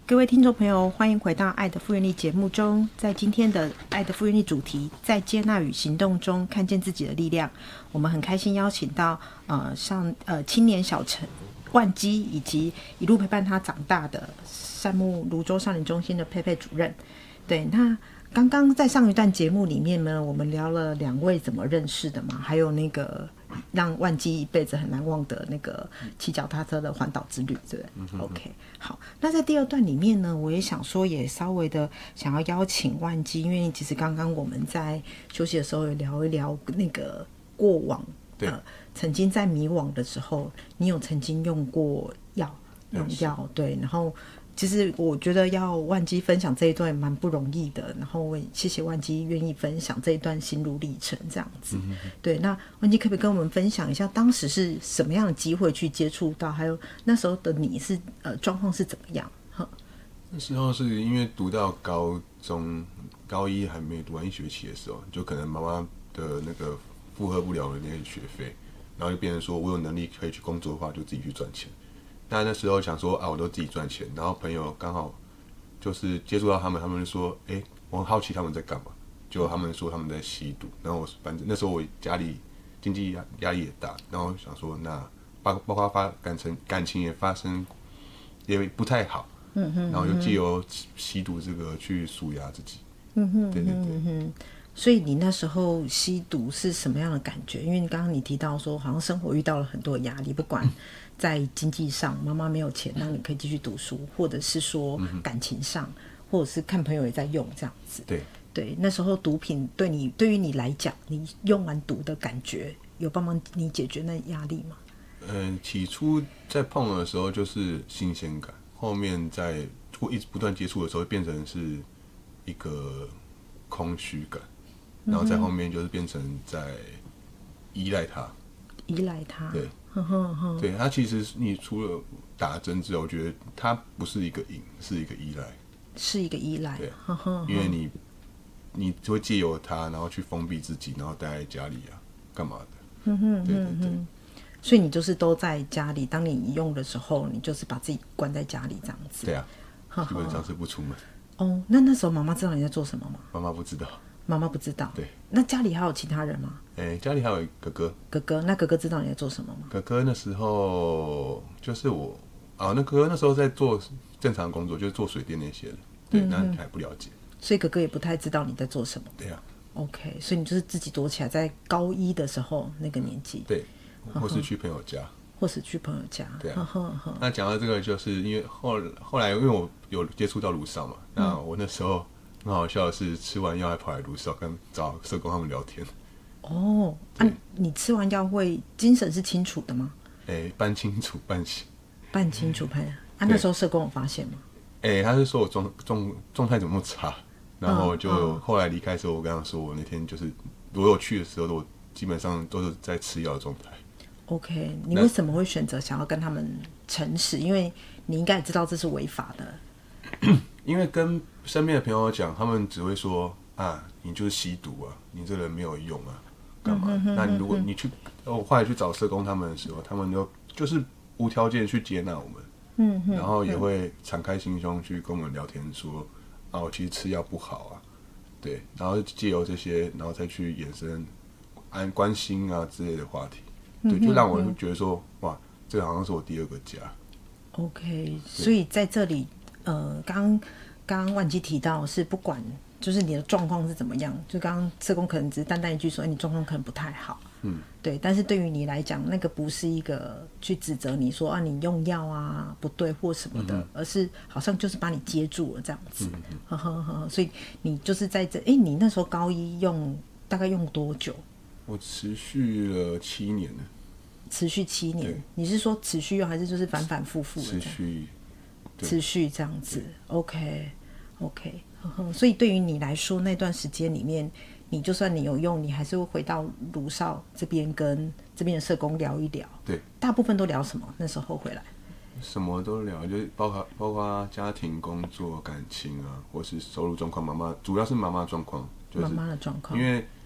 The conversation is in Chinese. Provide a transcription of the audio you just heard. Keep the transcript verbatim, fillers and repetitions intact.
各位听众朋友，欢迎回到《爱的复原力》节目中。在今天的《爱的复原力》主题，在接纳与行动中看见自己的力量，我们很开心邀请到呃像呃青年小陈万基，以及一路陪伴他长大的善牧泸州少年中心的佩佩主任。对，那刚刚在上一段节目里面呢，我们聊了两位怎么认识的嘛，还有那个让万基一辈子很难忘的那个骑脚踏车的环岛之旅，对不对、嗯、？OK， 好。那在第二段里面呢，我也想说，也稍微的想要邀请万基，因为其实刚刚我们在休息的时候也聊一聊那个过往，呃，曾经在迷惘的时候，你有曾经用过药，用药，对，然后。其实我觉得要万基分享这一段蛮不容易的，然后我也谢谢万基愿意分享这一段心路历程这样子、嗯、对，那万基可不可以跟我们分享一下当时是什么样的机会去接触到，还有那时候的你是呃状况是怎么样？ 那时候是因为读到高中高一还没读完一学期的时候，就可能妈妈的那个负荷不了的那些学费，然后就变成说我有能力可以去工作的话就自己去赚钱。那那时候想说啊，我都自己赚钱，然后朋友刚好就是接触到他们，他们就说，哎、欸，我很好奇他们在干嘛，就他们说他们在吸毒，然后我反正那时候我家里经济压力也大，然后想说那包包括发感情感情也发生也不太好，嗯哼，然后就借由吸毒这个去抒压自己，嗯哼，对对对。 嗯哼，所以你那时候吸毒是什么样的感觉？因为你刚刚你提到说，好像生活遇到了很多压力，不管在经济上，妈妈没有钱让你可以继续读书，或者是说感情上，或者是看朋友也在用这样子。 对对，那时候毒品对你对于你来讲，你用完毒的感觉有帮忙你解决那压力吗？ 嗯，起初在碰的时候就是新鲜感，后面在一直不断接触的时候，变成是一个空虚感。然后在后面就是变成在依赖他， 依赖他， 对，呵呵呵对他其实你除了打针之外，我觉得他不是一个瘾，是一个依赖， 是一个依赖， 对， 呵呵呵因为你你会借由他，然后去封闭自己，然后待在家里啊，干嘛的？ 嗯哼， 对对对， 所以你就是都在家里，当你用的时候，你就是把自己关在家里这样子， 对啊，基本上是不出门。 哦，那那时候妈妈知道你在做什么吗？ 妈妈不知道。 妈妈不知道， 对。 那家里还有其他人吗？ 哎、欸，家里还有哥哥。 哥哥，那哥哥知道你在做什么吗？ 哥哥那时候就是我啊，那哥哥那时候在做正常工作，就是做水电那些的，对，嗯、那还不了解， 所以哥哥也不太知道你在做什么。 对啊。 OK， 所以你就是自己躲起来，在高一的时候那个年纪， 对，或是去朋友家， 或是去朋友家， 对啊。呵呵，那讲到这个，就是因为后后来因为我有接触到卢少嘛，那我那时候。很好笑的是，吃完药还跑来卢少跟找社工他们聊天。 哦，啊，你吃完药会精神是清楚的吗？ 哎、欸，半清楚半醒。 半清楚半啊，那时候社工有发现吗？ 哎、欸，他是说我状状状态怎么那么差，然后就、嗯、后来离开的时候，我跟他说，我那天就是我有去的时候，我基本上都是在吃药的状态。 OK， 你为什么会选择想要跟他们诚实？因为你应该也知道这是违法的。 因为跟身边的朋友讲，他们只会说啊，你就是吸毒啊，你这人没有用啊，干嘛？嗯、那你如果你去，我后来去找社工他们的时候，他们就就是无条件去接纳我们，嗯，然后也会敞开心胸去跟我们聊天说，啊，我其实吃药不好啊，对，然后借由这些，然后再去衍生安关心啊之类的话题，对，就让我觉得说，哇，这个好像是我第二个家。 OK， 所以在这里。呃，刚刚刚万基提到是不管就是你的状况是怎么样，就刚刚社工可能只是淡淡一句说，哎、欸，你状况可能不太好，嗯，对，但是对于你来讲，那个不是一个去指责你说啊你用药啊不对或什么的，嗯、而是好像就是把你接住了这样子，嗯、呵呵呵，所以你就是在这，哎、欸，你那时候高一用大概用多久？ 我持续了七年了， 持续七年，你是说持续用还是就是反反复复的？ 持续。 持续这样子 ，OK OK， 呵呵，所以对于你来说，那段时间里面，你就算你有用，你还是会回到卢少这边跟这边的社工聊一聊。 对， 大部分都聊什么？那时候回来， 什么都聊，就是包括包括家庭、工作、感情啊，或是收入状况。妈妈主要是妈妈状况，就是妈妈的状况， 因为